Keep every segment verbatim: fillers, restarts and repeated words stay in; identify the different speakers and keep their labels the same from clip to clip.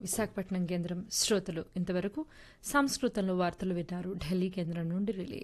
Speaker 1: విశాఖపట్నం కేంద్రం శ్రోతలు ఇంతవరకు సంస్కృతంలో వార్తలు విన్నారు. ఢిల్లీ కేంద్రం నుండి రిలే.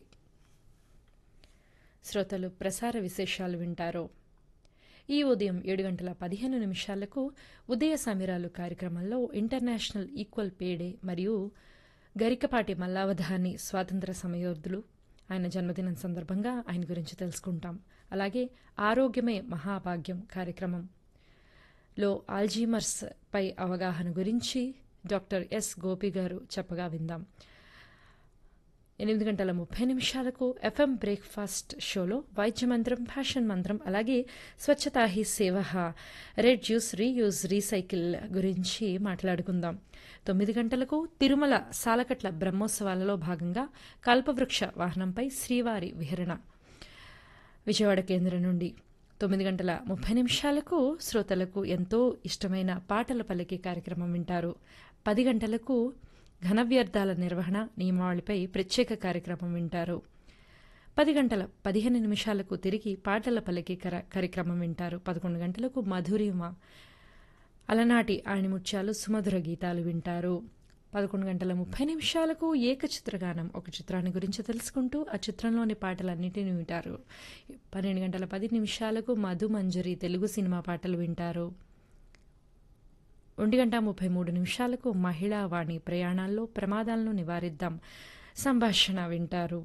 Speaker 1: శ్రోతలు ప్రసార విశేషాలు వింటారు. ఈ ఉదయం ఏడు గంటల పదిహేను నిమిషాలకు ఉదయ సమీరాలు కార్యక్రమంలో ఇంటర్నేషనల్ ఈక్వల్ పే డే మరియు గరికపాటి మల్లావధాని స్వాతంత్ర సమయోధులు ఆయన జన్మదినం సందర్భంగా ఆయన గురించి తెలుసుకుంటాం. అలాగే ఆరోగ్యమే మహాభాగ్యం కార్యక్రమం లో ఆల్జీమర్స్ పై అవగాహన గురించి డాక్టర్ ఎస్ గోపి గారు చెప్పగా విందాం. ఎనిమిది గంటల ముప్పై నిమిషాలకు ఎఫ్ఎం బ్రేక్ఫాస్ట్ షోలో వైద్య మంత్రం, ఫ్యాషన్ మంత్రం, అలాగే స్వచ్ఛతా హీ సేవ, రెడ్ జ్యూస్, రీయూజ్, రీసైకిల్ గురించి మాట్లాడుకుందాం. తొమ్మిది గంటలకు తిరుమల సాలకట్ల బ్రహ్మోత్సవాలలో భాగంగా కల్పవృక్ష వాహనంపై శ్రీవారి విహరణ విజయవాడ కేంద్రం నుండి. తొమ్మిది గంటల ముప్పై నిమిషాలకు శ్రోతలకు ఎంతో ఇష్టమైన పాటల పలికి కార్యక్రమం వింటారు. పది గంటలకు ఘన వ్యర్థాల నిర్వహణ నియమావళిపై ప్రత్యేక కార్యక్రమం వింటారు. పది గంటల పదిహేను నిమిషాలకు తిరిగి పాటల పలికి కార్యక్రమం వింటారు. పదకొండు గంటలకు మధురిమ, అలనాటి ఆణిముత్యాలు, సుమధుర గీతాలు వింటారు. పదకొండు గంటల ముప్పై నిమిషాలకు ఏకచిత్రగానం, ఒక చిత్రాన్ని గురించి తెలుసుకుంటూ ఆ చిత్రంలోని పాటలన్నింటినీ వింటారు. పన్నెండు గంటల పది నిమిషాలకు మధు మంజరి తెలుగు సినిమా పాటలు వింటారు. ఒంటి గంట ముప్పై మూడు నిమిషాలకు మహిళా వాణి ప్రయాణాల్లో ప్రమాదాలను నివారిద్దాం సంభాషణ వింటారు.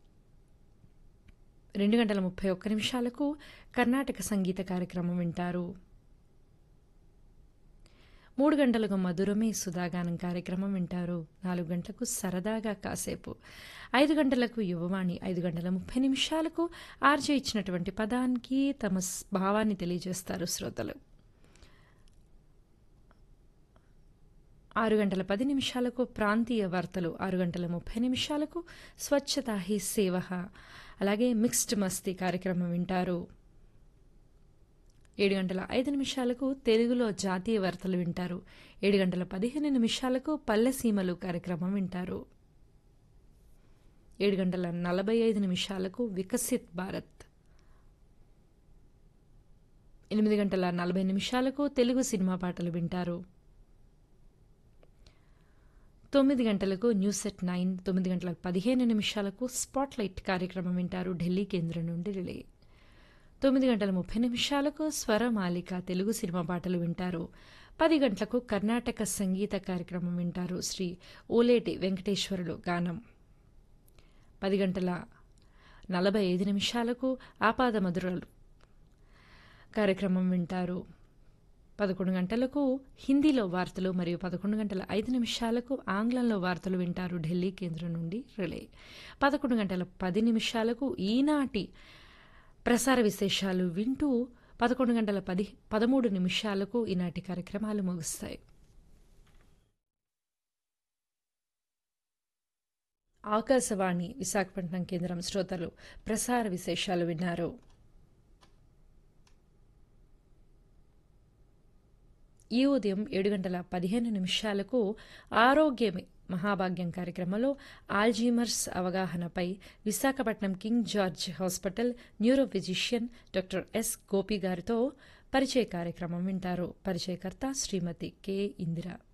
Speaker 1: రెండు గంటల ముప్పై ఒక్క నిమిషాలకు కర్ణాటక సంగీత కార్యక్రమం వింటారు. మూడు గంటలకు మధురమే సుధాగానం కార్యక్రమం వింటారు. నాలుగు గంటలకు సరదాగా కాసేపు, ఐదు గంటలకు యువవాణి, ఐదు గంటల ముప్పై నిమిషాలకు ఆర్జే ఇచ్చినటువంటి పదానికి తమ భావాన్ని తెలియజేస్తారు శ్రోతలు. ఆరు గంటల పది నిమిషాలకు ప్రాంతీయ వార్తలు, ఆరు గంటల ముప్పై నిమిషాలకు స్వచ్ఛతా హీ సేవ, అలాగే మిక్స్డ్ మస్తీ కార్యక్రమం వింటారు. ఏడు గంటల ఐదు నిమిషాలకు తెలుగులో జాతీయ వార్తలు వింటారు. ఏడు గంటల పదిహేను నిమిషాలకు పల్లెసీమలు కార్యక్రమం వింటారు. ఏడు గంటల నలభై ఐదు నిమిషాలకు వికసిత్ భారత్, ఎనిమిది గంటల నలభై నిమిషాలకు తెలుగు సినిమా పాటలు వింటారు. తొమ్మిది గంటలకు న్యూస్ ఎట్ నైన్, తొమ్మిది గంటల పదిహేను నిమిషాలకు స్పాట్లైట్ కార్యక్రమం వింటారు. ఢిల్లీ కేంద్రం నుండి రిలే. తొమ్మిది గంటల ముప్పై నిమిషాలకు స్వరమాలిక తెలుగు సినిమా పాటలు వింటారు. పది గంటలకు కర్ణాటక సంగీత కార్యక్రమం వింటారు. శ్రీ ఓలేటి వెంకటేశ్వరులు గానం. పది గంటల నలభై ఐదు నిమిషాలకు ఆపాద మధురలు కార్యక్రమం వింటారు. పదకొండు గంటలకు హిందీలో వార్తలు మరియు పదకొండు గంటల ఐదు నిమిషాలకు ఆంగ్లంలో వార్తలు వింటారు. ఢిల్లీ కేంద్రం నుండి రిలే. పదకొండు గంటల పది నిమిషాలకు ఈనాటి ప్రసార విశేషాలు వింటూ పదకొండు గంటల పది పదమూడు నిమిషాలకు ఈనాటి కార్యక్రమాలు ముగుస్తాయి. ఆకాశవాణి విశాఖపట్నం కేంద్రం శ్రోతలు ప్రసార విశేషాలు విన్నారు. ఈ ఉదయం ఏడు గంటల పదిహేను నిమిషాలకు ఆరోగ్యమే మహాభాగ్యం కార్యక్రమంలో Alzheimer's అవగాహనపై Visakhapatnam king George hospital neuro physician doctor yes Gopi గారితో పరిచయ కార్యక్రమం వింటారు. పరిచయకర్త శ్రీమతి కె ఇందిర.